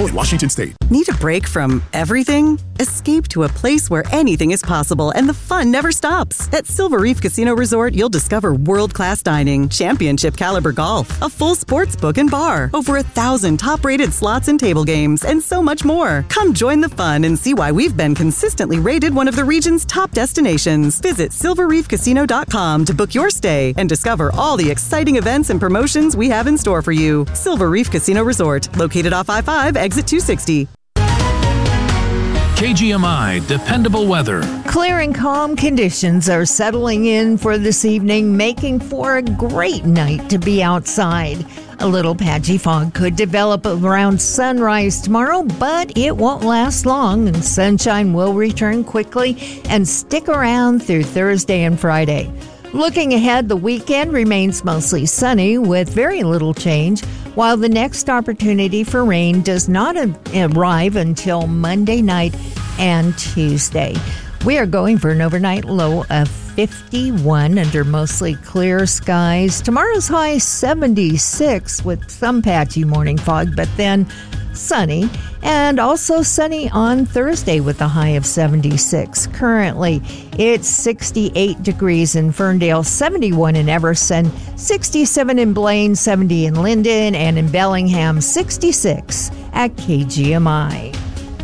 Illinois, Washington State. Need a break from everything? Escape to a place where anything is possible and the fun never stops. At Silver Reef Casino Resort, you'll discover world-class dining, championship caliber golf, a full sports book and bar, over 1,000 top-rated slots and table games, and so much more. Come join the fun and see why we've been consistently rated one of the region's top destinations. Visit silverreefcasino.com to book your stay and discover all the exciting events and promotions we have in store for you. Silver Reef Casino Resort, located off I-5, exit 260. KGMI Dependable Weather. Clear and calm conditions are settling in for this evening, making for a great night to be outside. A little patchy fog could develop around sunrise tomorrow, but it won't last long, and sunshine will return quickly and stick around through Thursday and Friday. Looking ahead, the weekend remains mostly sunny with very little change, while the next opportunity for rain does not arrive until Monday night and Tuesday. We are going for an overnight low of 51 under mostly clear skies. Tomorrow's high 76 with some patchy morning fog, but then sunny, and also sunny on Thursday with a high of 76. Currently, it's 68 degrees in Ferndale, 71 in Everson, 67 in Blaine, 70 in Linden, and in Bellingham, 66 at KGMI.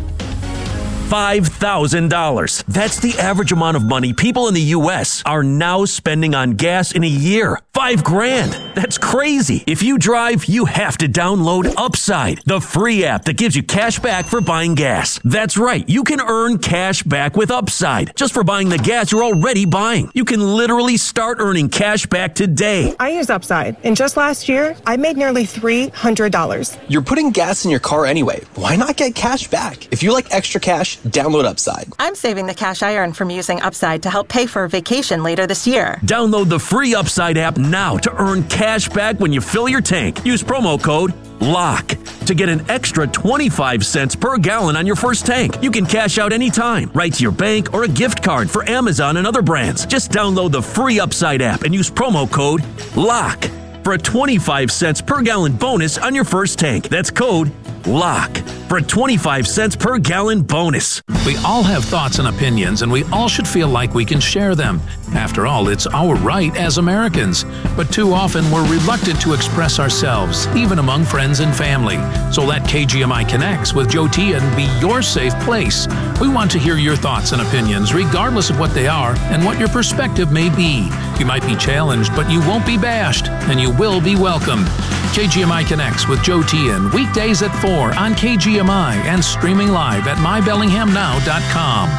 $5,000. That's the average amount of money people in the U.S. are now spending on gas in a year. $5,000. That's crazy. If you drive, you have to download Upside, the free app that gives you cash back for buying gas. That's right. You can earn cash back with Upside just for buying the gas you're already buying. You can literally start earning cash back today. I use Upside, and just last year, I made nearly $300. You're putting gas in your car anyway. Why not get cash back? If you like extra cash, download Upside. I'm saving the cash I earn from using Upside to help pay for a vacation later this year. Download the free Upside app now to earn cash back when you fill your tank. Use promo code LOCK to get an extra 25 cents per gallon on your first tank. You can cash out anytime, right to your bank or a gift card for Amazon and other brands. Just download the free Upside app and use promo code LOCK for a 25 cents per gallon bonus on your first tank. That's code LOCK for a 25 cents per gallon bonus. We all have thoughts and opinions, and we all should feel like we can share them. After all, it's our right as Americans. But too often, we're reluctant to express ourselves, even among friends and family. So let KGMI Connects with Joe Tian be your safe place. We want to hear your thoughts and opinions, regardless of what they are and what your perspective may be. You might be challenged, but you won't be bashed, and you will be welcomed. KGMI Connects with Joe Tian, weekdays at 4 on KGMI and streaming live at mybellinghamnow.com.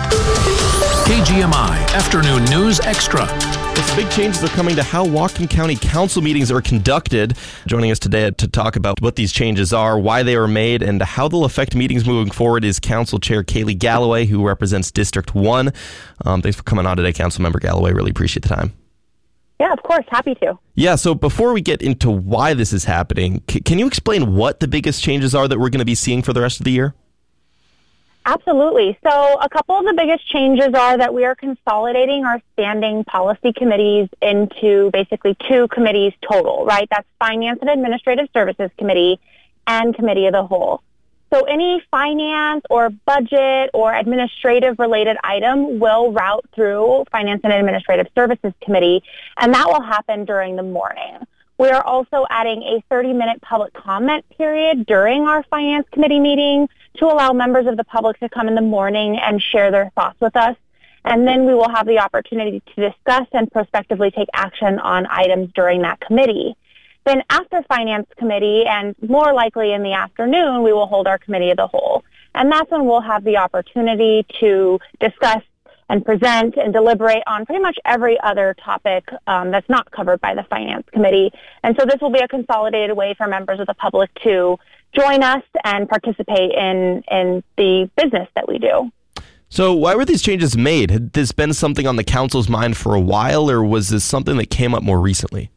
KGMI Afternoon News Extra. Some big changes are coming to how Whatcom County Council meetings are conducted. Joining us today to talk about what these changes are, why they were made, and how they'll affect meetings moving forward is Council Chair Kaylee Galloway, who represents District 1. Thanks for coming on today, Councilmember Galloway. Really appreciate the time. Yeah, of course. Happy to. Yeah, so before we get into why this is happening, can you explain what the biggest changes are that we're going to be seeing for the rest of the year? Absolutely. So a couple of the biggest changes are that we are consolidating our standing policy committees into basically two committees total, right? That's Finance and Administrative Services Committee and Committee of the Whole. So any finance or budget or administrative related item will route through Finance and Administrative Services Committee, and that will happen during the morning. We are also adding a 30-minute public comment period during our Finance Committee meeting to allow members of the public to come in the morning and share their thoughts with us. And then we will have the opportunity to discuss and prospectively take action on items during that committee. Then after Finance Committee, and more likely in the afternoon, we will hold our Committee of the Whole. And that's when we'll have the opportunity to discuss and present and deliberate on pretty much every other topic that's not covered by the Finance Committee. And so this will be a consolidated way for members of the public to join us and participate in the business that we do. So why were these changes made? Had this been something on the council's mind for a while, or was this something that came up more recently?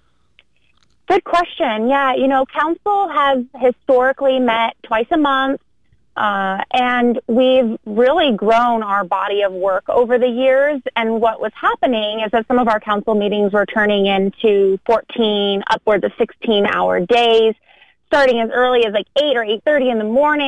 Good question. Yeah, council has historically met twice a month, and we've really grown our body of work over the years. And what was happening is that some of our council meetings were turning into 14, upwards of 16-hour days, starting as early as 8 or 8:30 in the morning.